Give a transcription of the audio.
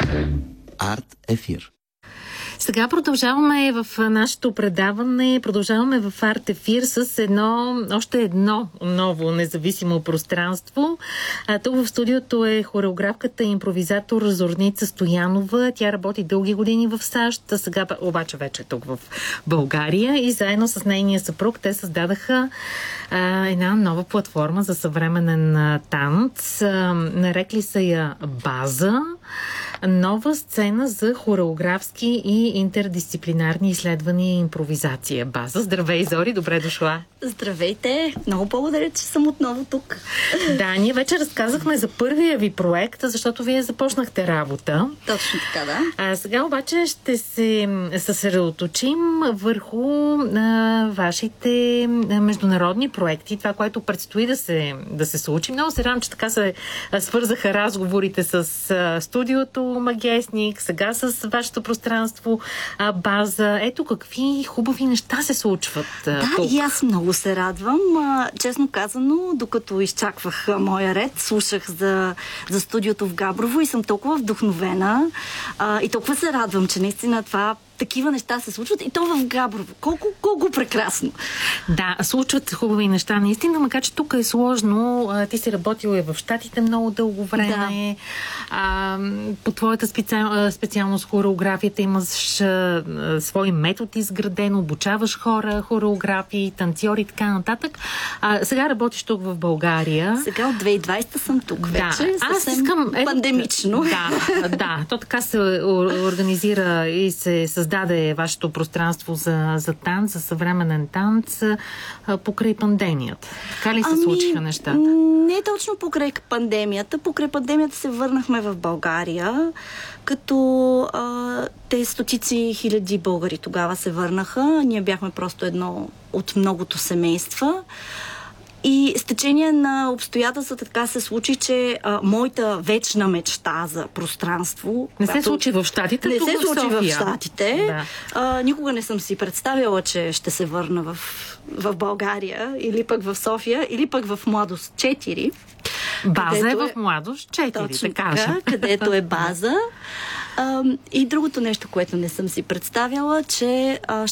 Арт ефир. Сега продължаваме в нашето предаване, продължаваме в Арт ефир с още едно ново независимо пространство. Тук в студиото е хореографката и импровизатор Зорница Стоянова. Тя работи дълги години в САЩ, сега обаче вече тук в България и заедно с нейния съпруг те създадаха една нова платформа за съвременен танц. Нарекли са я База. Нова сцена за хореографски и интердисциплинарни изследвания и импровизация. База. Здравей, Зори, добре дошла. Здравейте! Много благодаря, че съм отново тук. Да, ние вече разказахме за първия ви проект, защото вие започнахте работа. Точно така, да. Сега обаче ще се съсредоточим върху вашите международни проекти, това, което предстои да се случи. Много се радвам, че така се свързаха разговорите с студиото Магесник, сега с вашето пространство База. Ето какви хубави неща се случват тук. И аз много се радвам. Честно казано, докато изчаквах моя ред, слушах за студиото в Габрово и съм толкова вдъхновена и толкова се радвам, че наистина такива неща се случват и то в Габрово. Колко прекрасно. Да, случват хубави неща наистина, макар че тук е сложно. Ти си работила и в Щатите много дълго време. Да. По твоята специалност хореографията имаш свой метод изграден, обучаваш хора, хореографии, танцори и така нататък. Сега работиш тук в България. Сега от 2020 съм тук вече. Аз искам пандемично. Да, то така се организира и се създаде вашето пространство за танц, за съвременен танц покрай пандемията. Така ли се случиха нещата? Не точно покрай пандемията. Покрай пандемията се върнахме в България, като те стотици хиляди българи тогава се върнаха. Ние бяхме просто едно от многото семейства. И с течение на обстоятелствата така се случи, че моята вечна мечта за пространство... Не се случи в Щатите, не се случи в Щатите. Да. Никога не съм си представяла, че ще се върна в България, или пък в София, или пък в Младост 4. База е в Младост 4, точно така, където е База. И другото нещо, което не съм си представяла, че